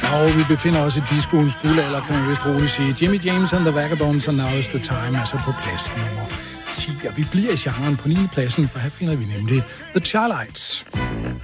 Og vi befinder os i discoens guldalder, kan man vist roligt sige. Jimmy James and the Vagabonds and Now is the Time, altså på plads nummer 10. Og vi bliver i genren på 9. pladsen, for her finder vi nemlig The Charlites.